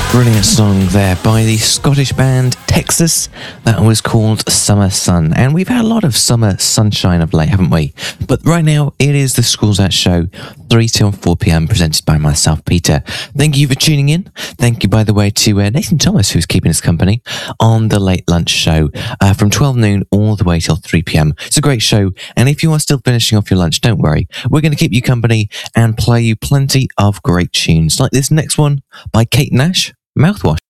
Brilliant song there by the Scottish band Texas. That was called Summer Sun. And we've had a lot of summer sunshine of late, haven't we? But right now, it is the Schools Out Show, 3 till 4 p.m, presented by myself, Peter. Thank you for tuning in. Thank you, by the way, to Nathan Thomas, who's keeping us company on the Late Lunch Show from 12 noon all the way till 3 p.m. It's a great show. And if you are still finishing off your lunch, don't worry. We're going to keep you company and play you plenty of great tunes, like this next one by Kate Nash, Mouthwash.